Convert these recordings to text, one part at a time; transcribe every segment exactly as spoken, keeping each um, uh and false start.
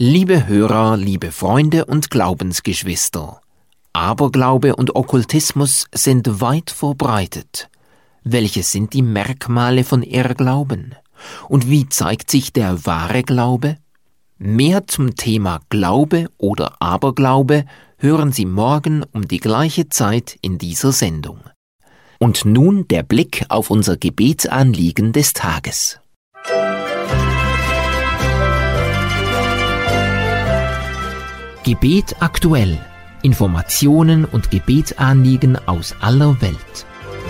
Liebe Hörer, liebe Freunde und Glaubensgeschwister, Aberglaube und Okkultismus sind weit verbreitet. Welche sind die Merkmale von Irrglauben? Und wie zeigt sich der wahre Glaube? Mehr zum Thema Glaube oder Aberglaube hören Sie morgen um die gleiche Zeit in dieser Sendung. Und nun der Blick auf unser Gebetsanliegen des Tages. Gebet aktuell. Informationen und Gebetsanliegen aus aller Welt.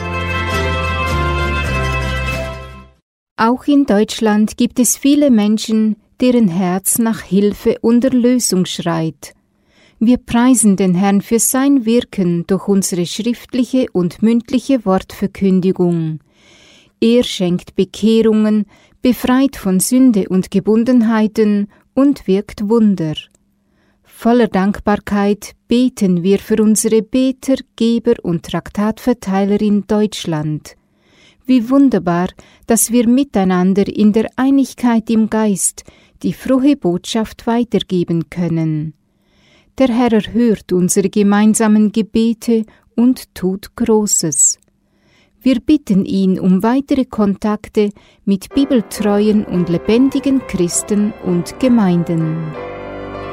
Auch in Deutschland gibt es viele Menschen, deren Herz nach Hilfe und Erlösung schreit. Wir preisen den Herrn für sein Wirken durch unsere schriftliche und mündliche Wortverkündigung. Er schenkt Bekehrungen, befreit von Sünde und Gebundenheiten und wirkt Wunder. Voller Dankbarkeit beten wir für unsere Beter, Geber und Traktatverteiler in Deutschland. Wie wunderbar, dass wir miteinander in der Einigkeit im Geist die frohe Botschaft weitergeben können. Der Herr erhört unsere gemeinsamen Gebete und tut Großes. Wir bitten ihn um weitere Kontakte mit bibeltreuen und lebendigen Christen und Gemeinden.